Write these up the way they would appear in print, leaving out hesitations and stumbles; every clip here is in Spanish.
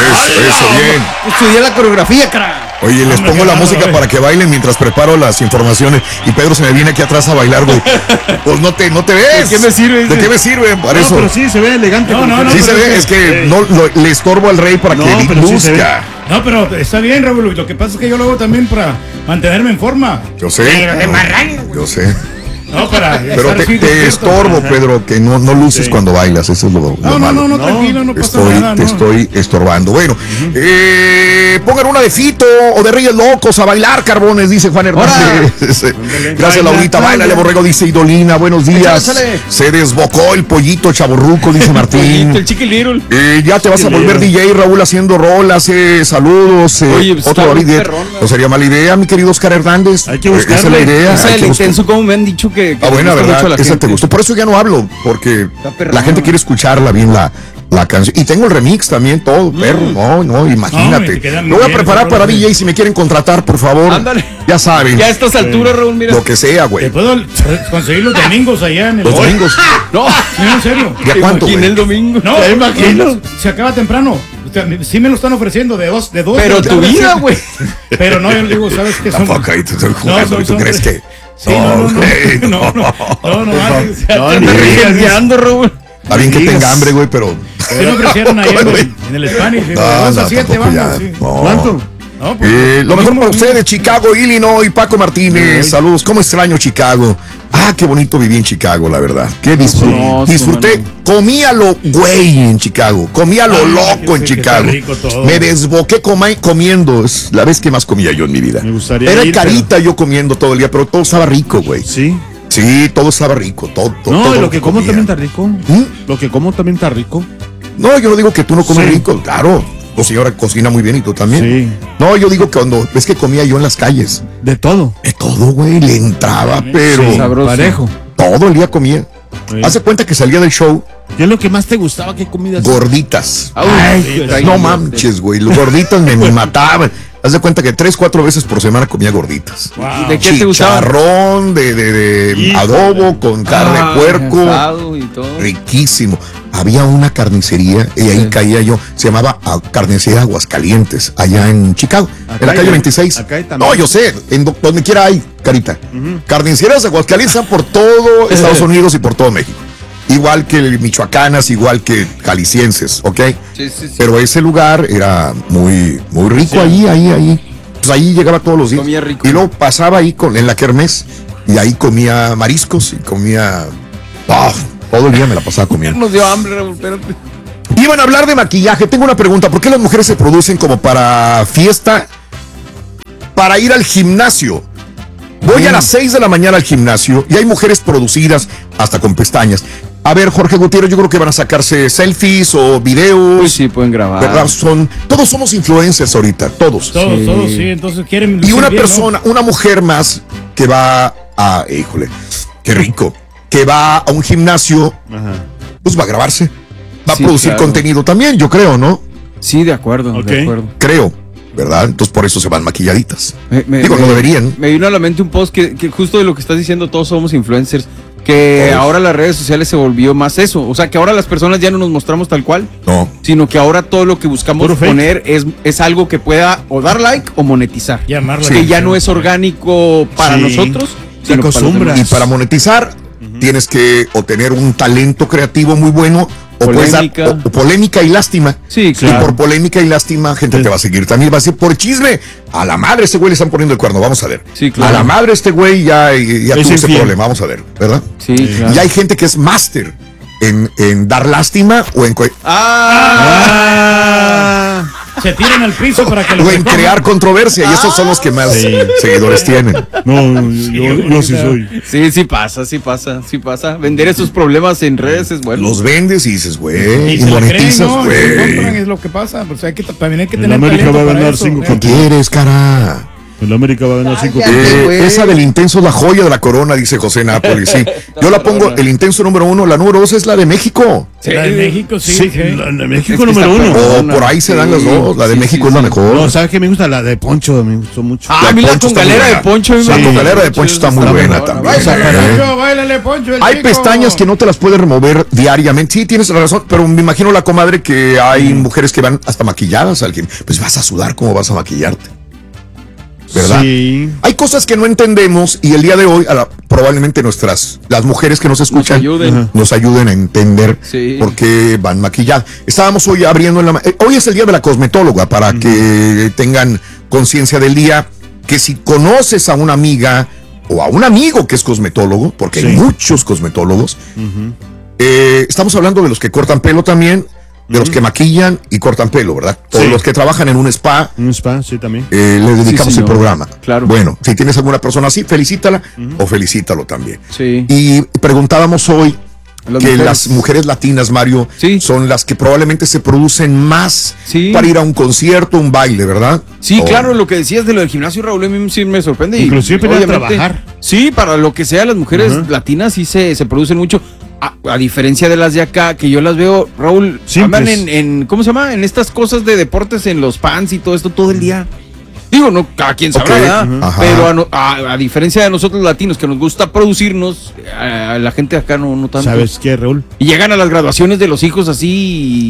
Eso, bien. Estudié la coreografía, cara. Oye, les pongo la música para que bailen mientras preparo las informaciones. Y Pedro se me viene aquí atrás a bailar, güey. Pues no te ves. ¿De qué me sirve? ¿De qué me sirve? Para eso. Pero sí, se ve elegante. Sí se ve, es que no le estorbo al rey para que luzca. No, pero está bien, Raúl. Lo que pasa es que yo lo hago también para mantenerme en forma. Yo sé. Yo sé. No, pero te estorbo, Pedro, que no luces cuando bailas, eso es lo malo. No, tranquilo, no pasa nada. Te estoy estorbando. Bueno, pongan una de Fito o de Reyes Locos a bailar, Carbones, dice Juan Hernández. Gracias, Laurita, bailale, Borrego, dice Idolina, buenos días. Se desbocó el pollito chaborruco, dice Martín. El Chiqui Little. Ya te vas a volver DJ, Raúl, haciendo rolas, saludos. Oye, pues otro David, no sería mala idea, mi querido Oscar Hernández. Hay que buscar. Esa es la idea. Esa del intenso, como me han dicho que buena, ¿verdad? Esa te gustó. Por eso ya no hablo, porque la gente quiere escucharla bien la canción. Y tengo el remix también, todo, perro. No, imagínate. Lo voy a preparar para DJ si me quieren contratar, por favor. Ándale. Ya saben. Ya a estas alturas, Raúl, mira. Lo que sea, güey. Te puedo conseguir los domingos allá en el. Los domingos. No, en serio. ¿Ya cuánto, güey? el domingo. No, te imagino. Se acaba temprano. Sí me lo están ofreciendo de dos. Pero tu vida, güey. Pero no, yo digo, ¿sabes qué son? Tampoco ahí te estoy jugando. ¿Tú crees que? Sí, no. Raúl. Está bien que tenga hambre, güey, pero. Se lo ofrecieron ahí en el Spanish. De 2 a 7, vamos. ¿Cuánto? Lo mejor para ustedes, Chicago, Illinois, Paco Martínez. Saludos. ¿Cómo extraño Chicago? Qué bonito viví en Chicago, la verdad. Qué disfruté. Comía lo güey en Chicago. Comía lo loco en Chicago. Me desboqué comiendo. Es la vez que más comía yo en mi vida. Me gustaría Era carita yo comiendo todo el día, pero todo estaba rico, güey. Sí. Sí, todo estaba rico. Todo lo que como también está rico. Lo que como también está rico. No, yo no digo que tú no comes rico, claro. Tu señora cocina muy bien y tú también. Sí. No, yo digo que cuando ves que comía yo en las calles. De todo. De todo, güey. Le entraba, pero. Sí, sabroso. Parejo. Todo el día comía. Sí. Hace cuenta que salía del show. ¿Qué es lo que más te gustaba? ¿Qué comidas? Gorditas. Ay, no manches, güey. Los gorditas me mataban. Haz de cuenta que 3-4 veces por semana comía gorditas. Wow. ¿De qué te gustaba? Chicharrón, de adobo con carne de puerco. Y todo. Riquísimo. Había una carnicería y ahí caía yo. Se llamaba Carnicería Aguascalientes, allá en Chicago, en la calle 26. No, yo sé, en donde quiera hay, carita. Carnicerías Aguascalientes están por todo Estados Unidos y por todo México. Igual que michoacanas, igual que jaliscienses, ¿ok? Sí. Pero ese lugar era muy rico, ahí. Entonces ahí llegaba todos los días. Comía rico. Y luego pasaba ahí en la kermés y ahí comía mariscos y comía. Todo el día me la pasaba comiendo. Nos dio hambre, Raúl, espérate. Iban a hablar de maquillaje. Tengo una pregunta. ¿Por qué las mujeres se producen como para fiesta? Para ir al gimnasio. Voy a las 6 de la mañana al gimnasio y hay mujeres producidas hasta con pestañas. A ver, Jorge Gutiérrez, yo creo que van a sacarse selfies o videos. Pues sí, pueden grabar. ¿Verdad? Todos somos influencers ahorita, todos. Todos, sí. Entonces quieren. Y una persona, ¿no? Una mujer más que va a, híjole, qué rico, que va a un gimnasio, pues va a grabarse, va a producir contenido también, yo creo, ¿no? Sí, de acuerdo, de acuerdo. Creo, ¿verdad? Entonces por eso se van maquilladitas. Digo, no deberían. Me vino a la mente un post que justo de lo que estás diciendo, todos somos influencers. Que ahora las redes sociales se volvió más eso. O sea, que ahora las personas ya no nos mostramos tal cual. No. Sino que ahora todo lo que buscamos poner es algo que pueda o dar like o monetizar. Que ya no es orgánico para nosotros. Se acostumbra. Y para monetizar tienes que o tener un talento creativo muy bueno o polémica. O polémica y lástima. Sí, claro. Y por polémica y lástima gente te va a seguir. También va a ser por chisme. A la madre este güey le están poniendo el cuerno. Vamos a ver. Sí, claro. A la madre este güey ya tuvo ese problema. Vamos a ver, ¿verdad? Sí, claro. Y hay gente que es máster en dar lástima o en... Se tiran al piso para que lo en crear controversia y esos son los que más seguidores tienen. No, yo sí soy. Sí pasa. Vender esos problemas en redes es bueno. Los vendes y dices, güey, y monetizas, güey. Es lo que pasa, pues también hay que tener América talento va a para ganar eso. 5 ¿Qué quieres, cara? El América va a ganar 5 Esa del Intenso es la joya de la corona, dice José Nápoles. Sí. Yo la pongo, el Intenso número 1, la número 2 es la de México. Sí, la de México, sí. La de México número 1. O por ahí se dan las dos. La de México es la mejor. No, ¿sabes qué me gusta? La de Poncho, me gustó mucho. A mí la congalera de Poncho. La congalera de Poncho está muy buena también. Báilale, Poncho. Hay pestañas que no te las puedes remover diariamente. Sí, tienes razón, pero me imagino la comadre que hay mujeres que van hasta maquilladas. Pues vas a sudar, ¿cómo vas a maquillarte? ¿Verdad? Sí. Hay cosas que no entendemos y el día de hoy probablemente las mujeres que nos escuchan nos ayuden a entender por qué van maquilladas. Estábamos hoy abriendo hoy es el día de la cosmetóloga para que tengan conciencia del día, que si conoces a una amiga o a un amigo que es cosmetólogo, porque hay muchos cosmetólogos, estamos hablando de los que cortan pelo también, de los que maquillan y cortan pelo, ¿verdad? O los que trabajan en un spa. Un spa, sí, también. Le dedicamos el programa. Claro. Bueno, si tienes alguna persona así, felicítala o felicítalo también. Sí. Y preguntábamos hoy que las mujeres latinas, Mario, son las que probablemente se producen más para ir a un concierto, un baile, ¿verdad? Sí, claro, lo que decías de lo del gimnasio, Raúl, a mí sí me sorprende. Inclusive para trabajar. Sí, para lo que sea, las mujeres latinas sí se producen mucho. A diferencia de las de acá, que yo las veo, Raúl, andan en ¿cómo se llama? En estas cosas de deportes, en los pants y todo esto todo el día. Digo, no, cada quien sabrá, ¿verdad? Pero a diferencia de nosotros latinos, que nos gusta producirnos, a la gente acá no tanto. ¿Sabes qué, Raúl? Y llegan a las graduaciones de los hijos así.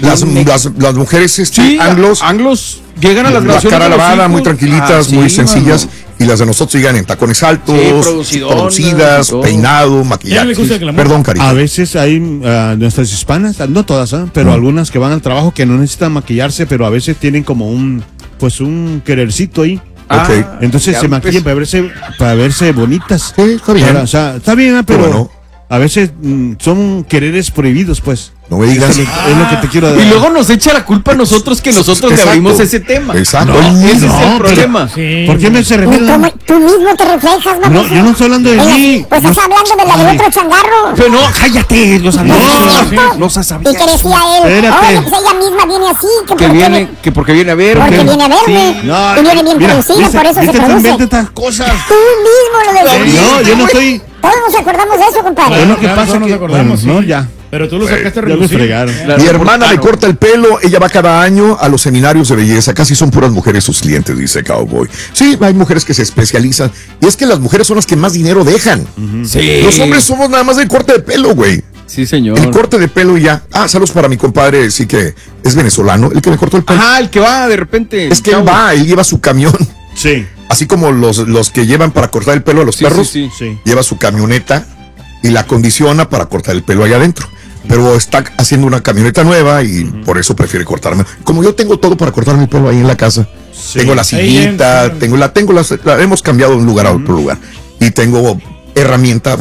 Las mujeres anglos llegan a las graduaciones. Cara lavada, muy tranquilitas, muy sencillas. Y las de nosotros llegan en tacones altos, producidas, peinado, maquillaje. Perdón, cariño. A veces hay nuestras hispanas, no todas, pero algunas que van al trabajo que no necesitan maquillarse, pero a veces tienen como un querercito ahí. Entonces se maquillan para verse bonitas. Sí, está bien. O sea, está bien, pero a veces son quereres prohibidos, pues. No me digas. Es lo que te quiero dar. Y luego nos echa la culpa a nosotros que nosotros le abrimos ese tema. Exacto. Ese es el problema. ¿Por qué me se refiere? Tú mismo te reflejas, mamá. No, yo no estoy hablando de mí. Pues estás hablando de la del otro changarro. Pero no, cállate, lo sabía. No sabía. ¿Y qué decía él? Espérate. Pues ella misma viene así. Que porque viene a ver. Porque viene a verme. No, y viene bien producida, por eso se produce. Estas cosas. Tú mismo lo decías. No, yo no estoy. Todos nos acordamos de eso, compadre. Bueno, ¿qué pasa? Nos acordamos, no, ya. Pero tú lo sacaste a Ya me fregaron. Mi hermana me corta el pelo, ella va cada año a los seminarios de belleza, casi son puras mujeres sus clientes, dice Cowboy. Sí, hay mujeres que se especializan, y es que las mujeres son las que más dinero dejan. Sí. Los hombres somos nada más del corte de pelo, güey. Sí, señor. El corte de pelo y ya. Saludos para mi compadre, sí que es venezolano, el que me cortó el pelo. El que va de repente. Es que él lleva su camión. Sí. Así como los que llevan para cortar el pelo a los perros, sí. lleva su camioneta y la acondiciona para cortar el pelo allá adentro. Pero está haciendo una camioneta nueva y por eso prefiere cortarme. Como yo tengo todo para cortarme el pelo ahí en la casa. Tengo la sillita, la hemos cambiado de un lugar a otro lugar. Y tengo herramientas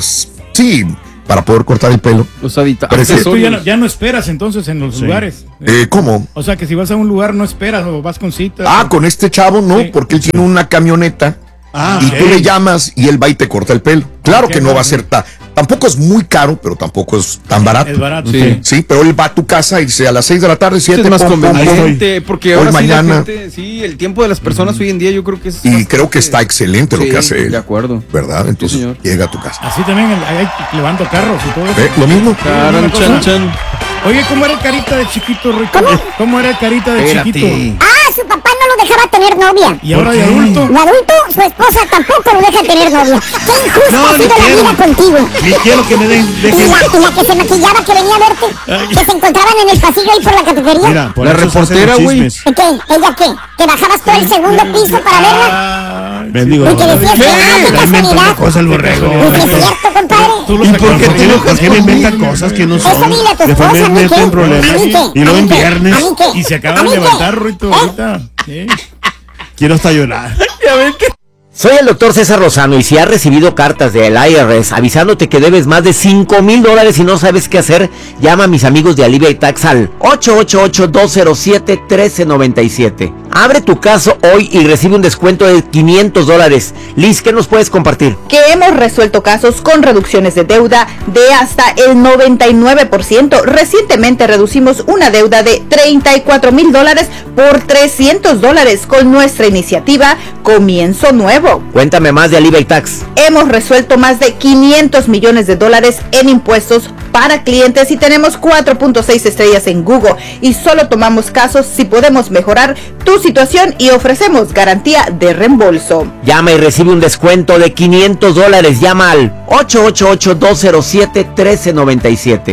para poder cortar el pelo. Los hábitats. Tú ya no esperas entonces en los lugares. ¿Cómo? O sea que si vas a un lugar no esperas o vas con citas. Con este chavo no, porque él tiene una camioneta. Y tú le llamas y él va y te corta el pelo. Claro que no va a ser tampoco es muy caro, pero tampoco es tan barato. Es barato. Sí, pero él va a tu casa y dice a las 6 de la tarde, 7 es más conveniente, porque ahora mañana. El tiempo de las personas hoy en día yo creo que es. Y creo que está excelente lo que hace él. De acuerdo. ¿Verdad? Entonces llega a tu casa. Así también levanto carros y todo eso. Lo mismo. Oye, ¿cómo era el Carita de chiquito, Rico? ¿Cómo era el Carita de chiquito? Su papá no lo dejaba tener novia. ¿Y ahora de adulto? De adulto, su esposa tampoco lo deja tener novia. ¡Qué injusta ha sido la vida contigo! Ni quiero que me den. Y la que se maquillaba, que venía a verte, que se encontraban en el pasillo ahí por la cafetería. Mira, por la reportera, güey. ¿Qué? ¿Ella qué? ¿Que bajabas todo el segundo piso para verla? Bendigo. Y que decías que casualidad. Cosa el borrego. ¿Y si es cierto, compadre? ¿Y por qué me inventan cosas que no son? Eso dile a tu Después esposa, me meten problemas. Y luego en viernes. Y se acaban de levantar, Ruito, ahorita. Quiero hasta llorar. Soy el doctor César Lozano y si has recibido cartas del IRS avisándote que debes más de $5,000 y no sabes qué hacer, llama a mis amigos de Alivia y Tax al 888-207-1397. Abre tu caso hoy y recibe un descuento de $500. Liz, ¿qué nos puedes compartir? Que hemos resuelto casos con reducciones de deuda de hasta el 99%. Recientemente reducimos una deuda de $34,000 por $300 con nuestra iniciativa Comienzo Nuevo. Cuéntame más de Alivia Tax. Hemos resuelto más de $500 millones en impuestos para clientes y tenemos 4.6 estrellas en Google, y solo tomamos casos si podemos mejorar tu situación y ofrecemos garantía de reembolso. Llama y recibe un descuento de $500. Llama al 888-207-1397.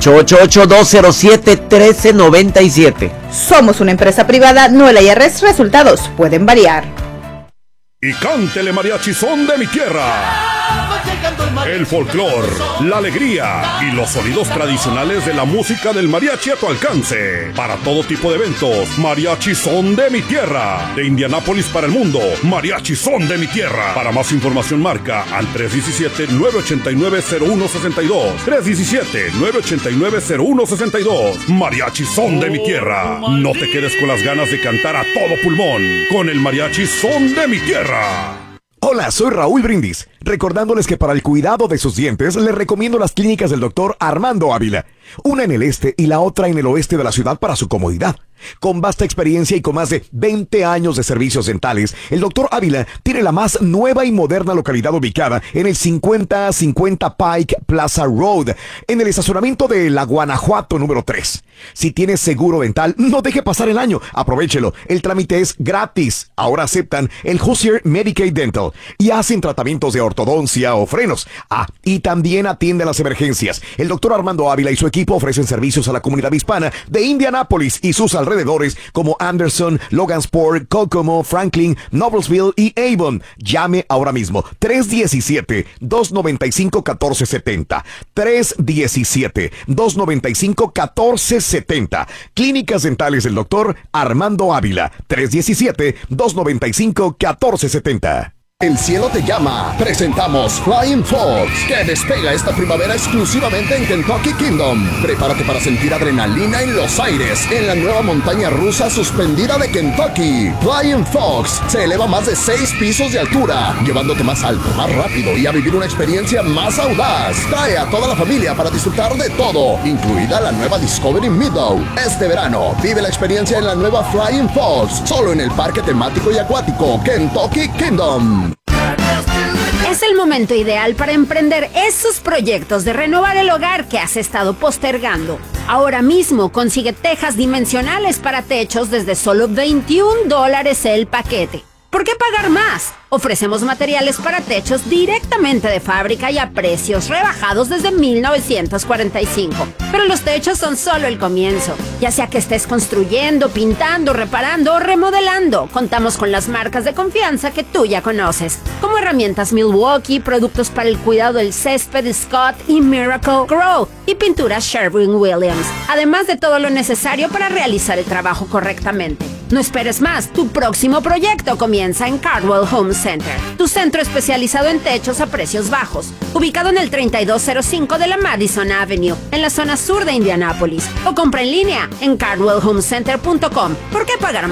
888-207-1397. Somos una empresa privada, no el IRS. Resultados pueden variar. Y cántele mariachi son de mi tierra. El folclor, la alegría y los sonidos tradicionales de la música del mariachi a tu alcance. Para todo tipo de eventos, mariachi son de mi tierra. De Indianápolis para el mundo, mariachi son de mi tierra. Para más información marca al 317-989-0162. 317-989-0162. Mariachi son de mi tierra. No te quedes con las ganas de cantar a todo pulmón con el mariachi son de mi tierra. Hola, soy Raúl Brindis, recordándoles que para el cuidado de sus dientes les recomiendo las clínicas del doctor Armando Ávila, una en el este y la otra en el oeste de la ciudad para su comodidad. Con vasta experiencia y con más de 20 años de servicios dentales, el Dr. Ávila tiene la más nueva y moderna localidad ubicada en el 5050 Pike Plaza Road, en el estacionamiento de la Guanajuato número 3. Si tienes seguro dental, no deje pasar el año, aprovechelo, el trámite es gratis. Ahora aceptan el Hoosier Medicaid Dental y hacen tratamientos de ortodoncia o frenos. Y también atiende las emergencias. El Dr. Armando Ávila y su equipo ofrecen servicios a la comunidad hispana de Indianápolis y sus alrededores como Anderson, Logansport, Kokomo, Franklin, Noblesville y Avon. Llame ahora mismo 317-295-1470. 317-295-1470. Clínicas dentales del doctor Armando Ávila. 317-295-1470. El cielo te llama. Presentamos Flying Fox, que despega esta primavera exclusivamente en Kentucky Kingdom. Prepárate para sentir adrenalina en los aires en la nueva montaña rusa suspendida de Kentucky. Flying Fox se eleva más de 6 pisos de altura, llevándote más alto, más rápido y a vivir una experiencia más audaz. Trae a toda la familia para disfrutar de todo, incluida la nueva Discovery Meadow. Este verano, vive la experiencia en la nueva Flying Fox, solo en el parque temático y acuático Kentucky Kingdom. Es el momento ideal para emprender esos proyectos de renovar el hogar que has estado postergando. Ahora mismo consigue tejas dimensionales para techos desde solo $21 el paquete. ¿Por qué pagar más? Ofrecemos materiales para techos directamente de fábrica y a precios rebajados desde 1945. Pero los techos son solo el comienzo. Ya sea que estés construyendo, pintando, reparando o remodelando, contamos con las marcas de confianza que tú ya conoces, como herramientas Milwaukee, productos para el cuidado del césped Scott y Miracle Grow y pinturas Sherwin-Williams, además de todo lo necesario para realizar el trabajo correctamente. No esperes más, tu próximo proyecto comienza en Cardwell Home Center, tu centro especializado en techos a precios bajos, ubicado en el 3205 de la Madison Avenue, en la zona sur de Indianápolis, o compra en línea en cardwellhomecenter.com. ¿Por qué pagar más?